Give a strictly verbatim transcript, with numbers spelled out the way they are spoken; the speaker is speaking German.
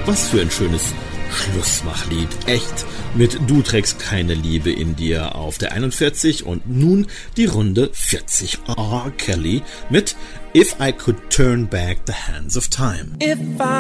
Was für ein schönes Schlussmachlied. Echt, mit Du trägst keine Liebe in dir auf der einundvierzig und nun die Runde vierzig. R. Kelly mit If I Could Turn Back the Hands of Time. If I